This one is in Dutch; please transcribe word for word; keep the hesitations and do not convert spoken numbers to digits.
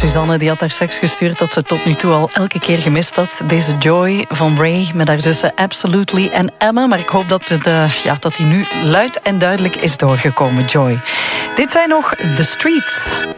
Suzanne die had daar straks gestuurd dat ze tot nu toe al elke keer gemist had. Deze Joy van Ray met haar zussen Absolutely en Emma. Maar ik hoop dat, het, uh, ja, dat die nu luid en duidelijk is doorgekomen, Joy. Dit zijn nog The Streets.